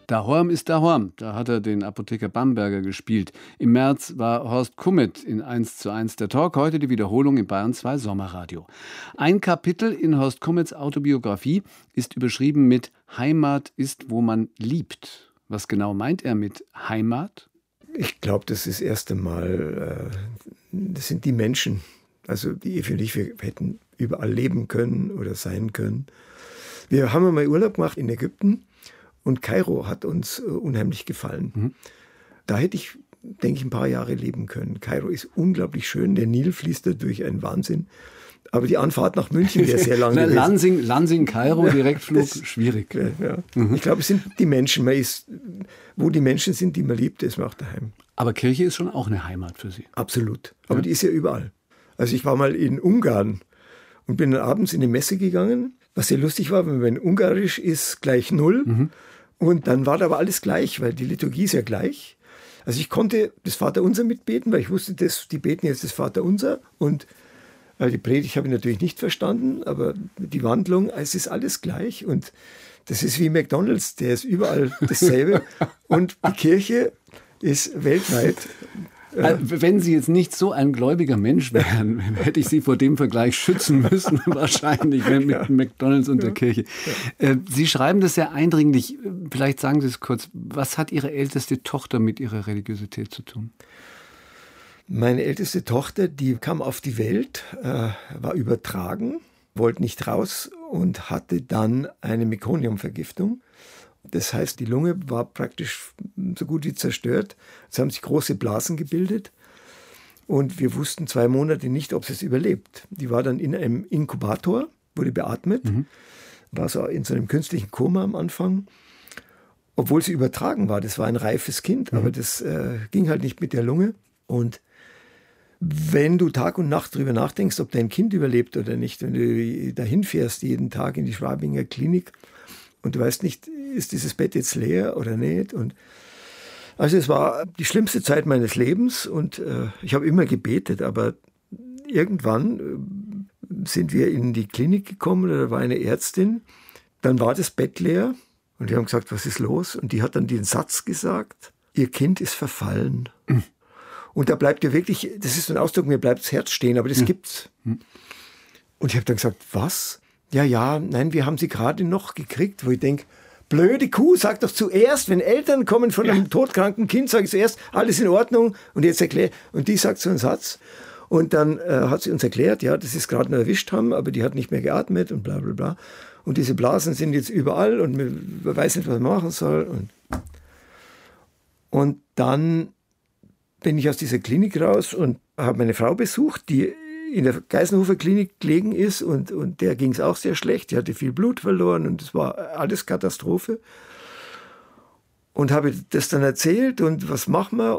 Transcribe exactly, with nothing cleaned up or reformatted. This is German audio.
Daheim ist daheim. Da hat er den Apotheker Bamberger gespielt. Im März war Horst Kummet in eins zu eins der Talk. Heute die Wiederholung in Bayern zwei Sommerradio. Ein Kapitel in Horst Kummets Autobiografie ist überschrieben mit Heimat ist, wo man liebt. Was genau meint er mit Heimat? Ich glaube, das ist das erste Mal, äh, das sind die Menschen. Also die Evi und ich, wir hätten überall leben können oder sein können. Wir haben einmal Urlaub gemacht in Ägypten und Kairo hat uns äh, unheimlich gefallen. Mhm. Da hätte ich, denke ich, ein paar Jahre leben können. Kairo ist unglaublich schön, der Nil fließt da durch, ein Wahnsinn. Aber die Anfahrt nach München wäre sehr lang gewesen. Lansing, Lansing, Kairo, Direktflug, das, schwierig. Ja, ja. Mhm. Ich glaube, es sind die Menschen. Man ist, wo die Menschen sind, die man liebt, ist man auch daheim. Aber Kirche ist schon auch eine Heimat für Sie. Absolut. Aber ja. die ist ja überall. Also ich war mal in Ungarn und bin dann abends in die Messe gegangen, was sehr lustig war, wenn Ungarisch ist gleich null. Mhm. Und dann war da aber alles gleich, weil die Liturgie ist ja gleich. Also ich konnte das Vaterunser mitbeten, weil ich wusste, dass die beten jetzt das Vaterunser. Und die Predigt habe ich natürlich nicht verstanden, aber die Wandlung, es ist alles gleich. Und das ist wie McDonald's, der ist überall dasselbe. Und die Kirche ist weltweit. Äh, Wenn Sie jetzt nicht so ein gläubiger Mensch wären, hätte ich Sie vor dem Vergleich schützen müssen, wahrscheinlich mit ja. McDonald's und der ja. Kirche. Äh, Sie schreiben das sehr eindringlich. Vielleicht sagen Sie es kurz. Was hat Ihre älteste Tochter mit Ihrer Religiosität zu tun? Meine älteste Tochter, die kam auf die Welt, äh, war übertragen, wollte nicht raus und hatte dann eine Mekoniumvergiftung. Das heißt, die Lunge war praktisch so gut wie zerstört. Es haben sich große Blasen gebildet und wir wussten zwei Monate nicht, ob sie es überlebt. Die war dann in einem Inkubator, wurde beatmet, mhm. war so in so einem künstlichen Koma am Anfang, obwohl sie übertragen war. Das war ein reifes Kind, mhm. aber das äh, ging halt nicht mit der Lunge. Und wenn du Tag und Nacht drüber nachdenkst, ob dein Kind überlebt oder nicht, wenn du dahin fährst jeden Tag in die Schwabinger Klinik und du weißt nicht, ist dieses Bett jetzt leer oder nicht? Und also es war die schlimmste Zeit meines Lebens und äh, ich habe immer gebetet, aber irgendwann äh, sind wir in die Klinik gekommen, da war eine Ärztin, dann war das Bett leer und wir haben gesagt, was ist los? Und die hat dann den Satz gesagt, ihr Kind ist verfallen. Mhm. Und da bleibt dir wirklich, das ist so ein Ausdruck, mir bleibt das Herz stehen, aber das mhm. gibt's. Mhm. Und ich habe dann gesagt, was? Ja, ja, nein, wir haben sie gerade noch gekriegt, wo ich denke, blöde Kuh, sag doch zuerst, wenn Eltern kommen von einem ja. todkranken Kind, sage ich zuerst, alles in Ordnung und jetzt erklär. Und die sagt so einen Satz und dann äh, hat sie uns erklärt, ja, dass sie es gerade nur erwischt haben, aber die hat nicht mehr geatmet und bla bla bla. Und diese Blasen sind jetzt überall und man weiß nicht, was man machen soll. Und, und dann bin ich aus dieser Klinik raus und habe meine Frau besucht, die in der Geisenhofer Klinik gelegen ist und, und der ging es auch sehr schlecht. Die hatte viel Blut verloren und es war alles Katastrophe. Und habe das dann erzählt und was machen wir?